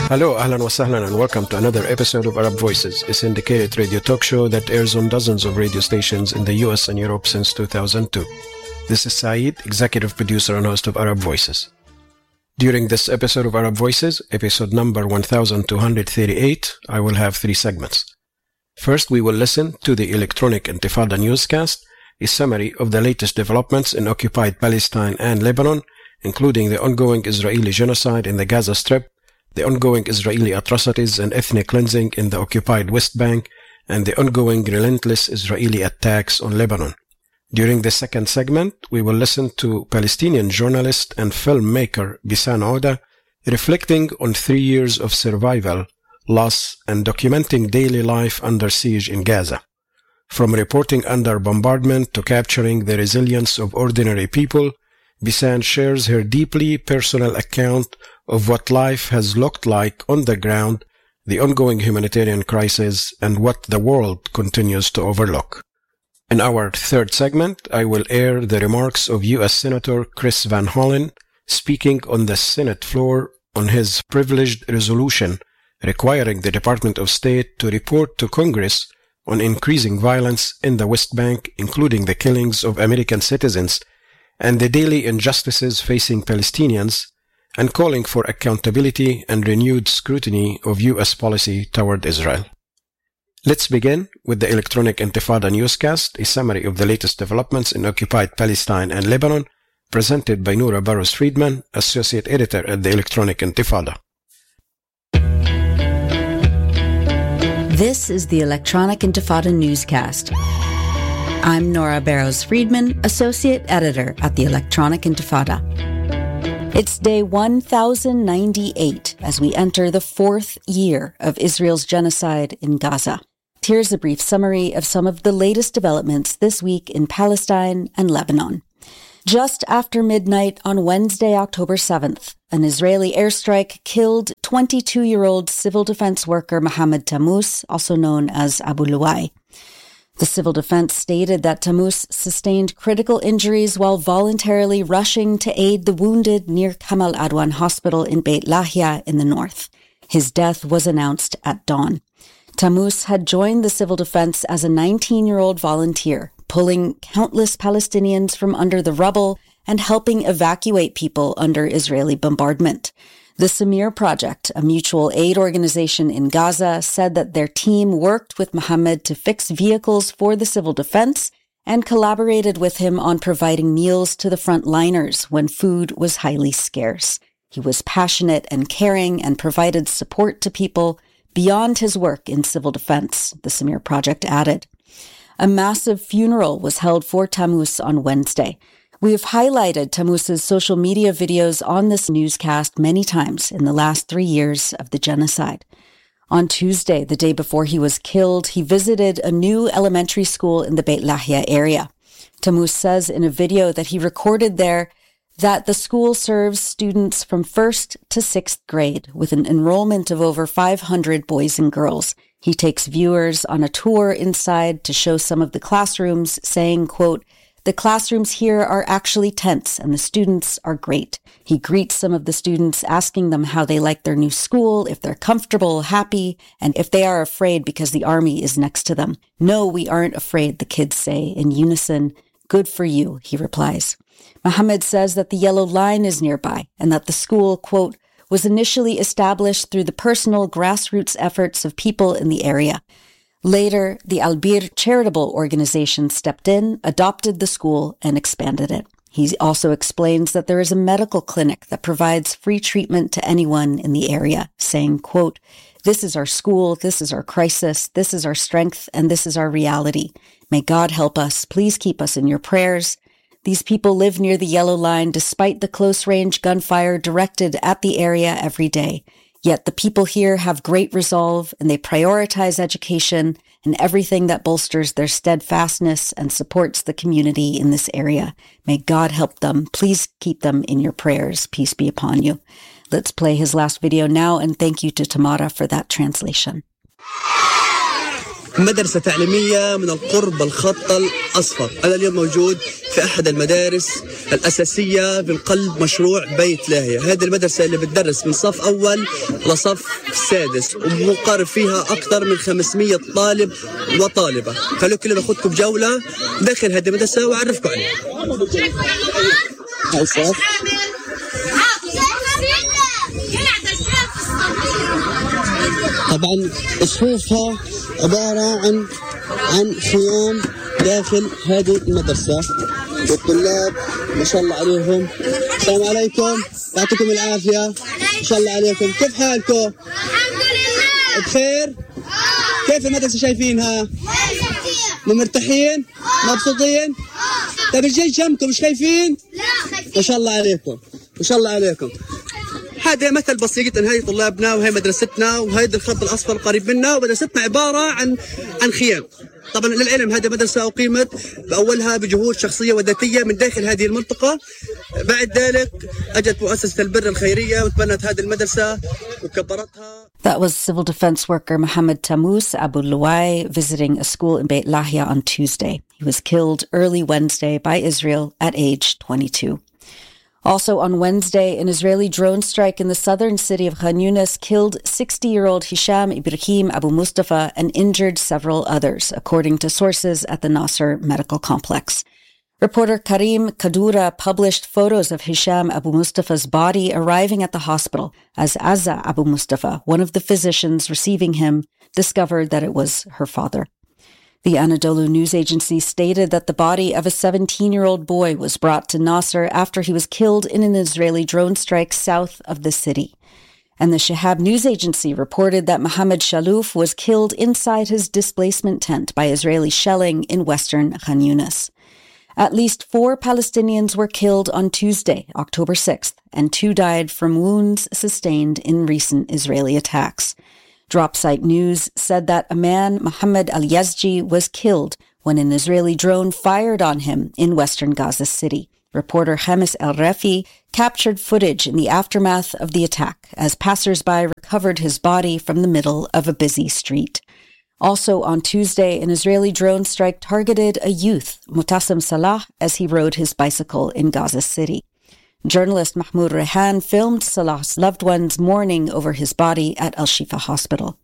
Hello, ahlan wa sahlan, and welcome to another episode of Arab Voices, a syndicated radio talk show that airs on dozens of radio stations in the US and Europe since 2002. This is Saeed, executive producer and host of Arab Voices. During this episode of Arab Voices, episode number 1238, I will have three segments. First, we will listen to the Electronic Intifada newscast, a summary of the latest developments in occupied Palestine and Lebanon, including the ongoing Israeli genocide in the Gaza Strip, the ongoing Israeli atrocities and ethnic cleansing in the occupied West Bank, and the ongoing relentless Israeli attacks on Lebanon. During the second segment, we will listen to Palestinian journalist and filmmaker Bisan Ouda reflecting on 3 years of survival, loss, and documenting daily life under siege in Gaza. From reporting under bombardment to capturing the resilience of ordinary people, Bisan shares her deeply personal account of what life has looked like on the ground, the ongoing humanitarian crisis, and what the world continues to overlook. In our third segment, I will air the remarks of U.S. Senator Chris Van Hollen speaking on the Senate floor on his privileged resolution requiring the Department of State to report to Congress on increasing violence in the West Bank, including the killings of American citizens and the daily injustices facing Palestinians, and calling for accountability and renewed scrutiny of U.S. policy toward Israel. Let's begin with the Electronic Intifada newscast, a summary of the latest developments in occupied Palestine and Lebanon, presented by Noura Barros-Friedman, Associate Editor at the Electronic Intifada. This is the Electronic Intifada newscast. I'm Noura Barros-Friedman, Associate Editor at the Electronic Intifada. It's day 1098 as we enter the fourth year of Israel's genocide in Gaza. Here's a brief summary of some of the latest developments this week in Palestine and Lebanon. Just after midnight on Wednesday, October 7th, an Israeli airstrike killed 22-year-old civil defense worker Mohammed Tammous, also known as Abu Luwai. The civil defense stated that Tammous sustained critical injuries while voluntarily rushing to aid the wounded near Kamal Adwan Hospital in Beit Lahia in the north. His death was announced at dawn. Tammous had joined the civil defense as a 19-year-old volunteer, pulling countless Palestinians from under the rubble and helping evacuate people under Israeli bombardment. The Samir Project, a mutual aid organization in Gaza, said that their team worked with Mohammed to fix vehicles for the civil defense and collaborated with him on providing meals to the frontliners when food was highly scarce. He was passionate and caring and provided support to people beyond his work in civil defense, the Samir Project added. A massive funeral was held for Tammous on Wednesday. We have highlighted Tammous's social media videos on this newscast many times in the last 3 years of the genocide. On Tuesday, the day before he was killed, he visited a new elementary school in the Beit Lahia area. Tammous says in a video that he recorded there that the school serves students from 1st to 6th grade with an enrollment of over 500 boys and girls. He takes viewers on a tour inside to show some of the classrooms, saying, quote, "The classrooms here are actually tents and the students are great." He greets some of the students, asking them how they like their new school, if they're comfortable, happy, and if they are afraid because the army is next to them. "No, we aren't afraid," the kids say in unison. "Good for you," he replies. Mohammed says that the Yellow Line is nearby and that the school, quote, was initially established through the personal grassroots efforts of people in the area. Later, the Al-Bir charitable organization stepped in, adopted the school, and expanded it. He also explains that there is a medical clinic that provides free treatment to anyone in the area, saying, quote, "This is our school, this is our crisis, this is our strength, and this is our reality. May God help us. Please keep us in your prayers." These people live near the Yellow Line despite the close-range gunfire directed at the area every day. Yet the people here have great resolve and they prioritize education and everything that bolsters their steadfastness and supports the community in this area. May God help them. Please keep them in your prayers. Peace be upon you. Let's play his last video now, and thank you to Tamara for that translation. مدرسة تعليمية من القرب الخط الأصفر. أنا اليوم موجود في أحد المدارس الأساسية في قلب مشروع بيت لاهيا. هذه المدرسة اللي بتدرس من صف أول لصف سادس، ومقارب فيها أكثر من 500 طالب وطالبة. خلوا كلنا ناخذكم جولة داخل هذه المدرسة وأعرفكم عليها. طبعا صفوفها عبارة عن خيام داخل هذه المدرسة، والطلاب ما شاء الله عليهم. السلام عليكم، يعطيكم العافية، ما شاء الله عليكم. كيف حالكم؟ الحمد لله بخير؟ كيف المدرسة شايفينها؟ مرتاحين؟ مبسوطين؟ طيب الجيش جنبكم مش خايفين؟ لا خايفين. ما شاء الله عليكم، ما شاء الله عليكم. هذا مثل بسيط ان هذه طلابنا وهي مدرستنا وهذا الخط الاصفر القريب منا، ومدرستنا عباره عن خيام. طبعا للعلم هذه مدرسه اقيمت باولها بجهود شخصيه وذاتيه من داخل هذه المنطقه. بعد ذلك اجت مؤسسه البر الخيريه وتبنت هذه المدرسه وكبرتها. That was civil defense worker Mohammed Tamus Abu Luwai visiting a school in Beit Lahia on Tuesday. He was killed early Wednesday by Israel at age 22. Also on Wednesday, an Israeli drone strike in the southern city of Khan Yunis killed 60-year-old Hisham Ibrahim Abu Mustafa and injured several others, according to sources at the Nasser Medical Complex. Reporter Karim Kadura published photos of Hisham Abu Mustafa's body arriving at the hospital as Azza Abu Mustafa, one of the physicians receiving him, discovered that it was her father. The Anadolu news agency stated that the body of a 17-year-old boy was brought to Nasser after he was killed in an Israeli drone strike south of the city. And the Shihab news agency reported that Mohammed Shalouf was killed inside his displacement tent by Israeli shelling in western Khan Yunis. At least 4 Palestinians were killed on Tuesday, October 6th, and 2 died from wounds sustained in recent Israeli attacks. Dropsite News said that a man, Mohammed Al-Yazji, was killed when an Israeli drone fired on him in western Gaza City. Reporter Hamis El-Rafi captured footage in the aftermath of the attack as passers-by recovered his body from the middle of a busy street. Also on Tuesday, an Israeli drone strike targeted a youth, Mutassim Salah, as he rode his bicycle in Gaza City. Journalist Mahmoud Rehan filmed Salah's loved ones mourning over his body at Al-Shifa Hospital.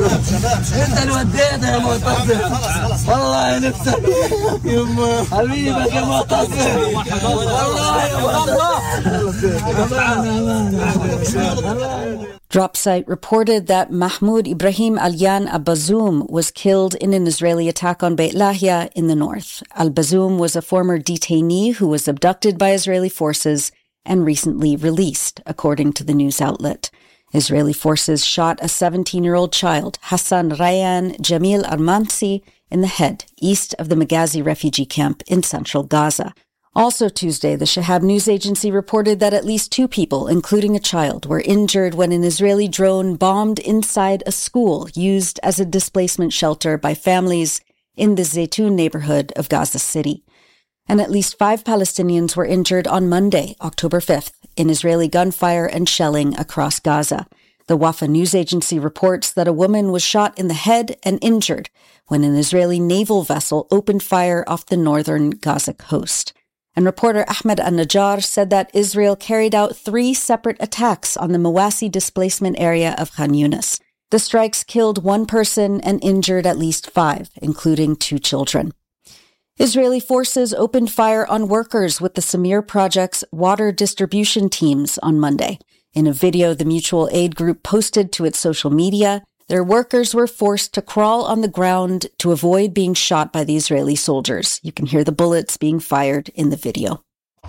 Dropsite reported that Mahmoud Ibrahim Alyan Al-Bazoum was killed in an Israeli attack on Beit Lahia in the north. Al-Bazoum was a former detainee who was abducted by Israeli forces and recently released, according to the news outlet. Israeli forces shot a 17-year-old child, Hassan Rayan Jamil Armansi, in the head, east of the Maghazi refugee camp in central Gaza. Also Tuesday, the Shihab news agency reported that at least 2 people, including a child, were injured when an Israeli drone bombed inside a school used as a displacement shelter by families in the Zaytun neighborhood of Gaza City. And at least 5 Palestinians were injured on Monday, October 5th, in Israeli gunfire and shelling across Gaza. The Wafa news agency reports that a woman was shot in the head and injured when an Israeli naval vessel opened fire off the northern Gaza coast. And reporter Ahmed Al-Najjar said that Israel carried out 3 separate attacks on the Mawasi displacement area of Khan Yunis. The strikes killed 1 person and injured at least 5, including 2 children. Israeli forces opened fire on workers with the Samir Project's water distribution teams on Monday. In a video the mutual aid group posted to its social media, their workers were forced to crawl on the ground to avoid being shot by the Israeli soldiers. You can hear the bullets being fired in the video.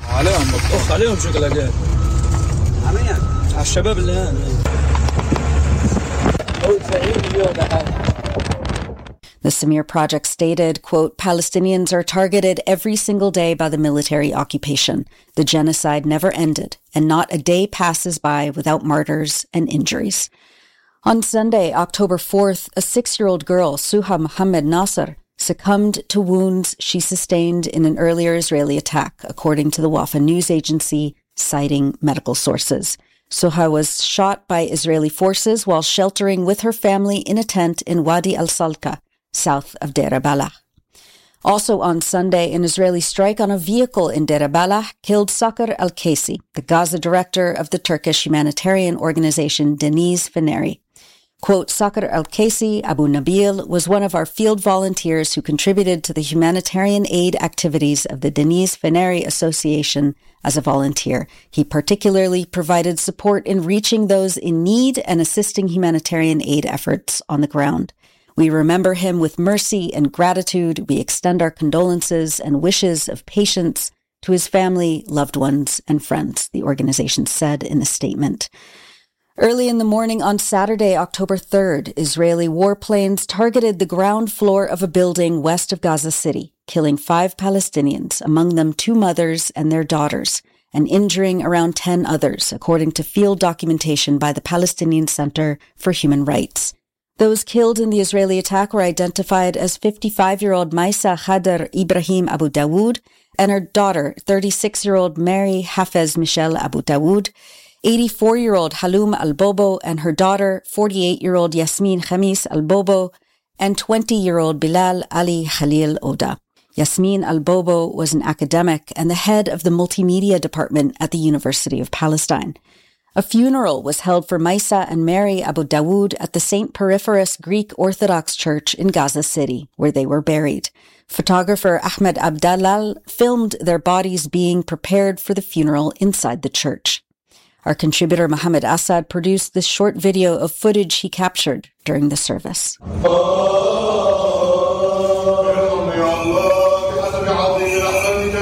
The Samir Project stated, quote, Palestinians are targeted every single day by the military occupation. The genocide never ended, and not a day passes by without martyrs and injuries. On Sunday, October 4th, a 6-year-old girl, Suha Mohammed Nasser, succumbed to wounds she sustained in an earlier Israeli attack, according to the Wafa news agency, citing medical sources. Suha was shot by Israeli forces while sheltering with her family in a tent in Wadi al-Salka, south of Deir Balah. Also on Sunday, an Israeli strike on a vehicle in Deir Balah killed Sakar al-Kaisi, the Gaza director of the Turkish humanitarian organization Deniz Feneri. Quote, Sakar al-Kaisi Abu Nabil was one of our field volunteers who contributed to the humanitarian aid activities of the Deniz Feneri Association as a volunteer. He particularly provided support in reaching those in need and assisting humanitarian aid efforts on the ground. We remember him with mercy and gratitude. We extend our condolences and wishes of patience to his family, loved ones, and friends, the organization said in a statement. Early in the morning on Saturday, October 3rd, Israeli warplanes targeted the ground floor of a building west of Gaza City, killing 5 Palestinians, among them 2 mothers and their daughters, and injuring around 10 others, according to field documentation by the Palestinian Center for Human Rights. Those killed in the Israeli attack were identified as 55-year-old Maisa Khader Ibrahim Abu Dawood and her daughter, 36-year-old Mary Hafez Michelle Abu Dawood, 84-year-old Halum Al-Bobo and her daughter, 48-year-old Yasmin Khamis Al-Bobo, and 20-year-old Bilal Ali Khalil Oda. Yasmin Al-Bobo was an academic and the head of the multimedia department at the University of Palestine. A funeral was held for Maisa and Mary Abu Dawood at the St. Periphorus Greek Orthodox Church in Gaza City, where they were buried. Photographer Ahmed Abdallal filmed their bodies being prepared for the funeral inside the church. Our contributor Mohammed Assad produced this short video of footage he captured during the service.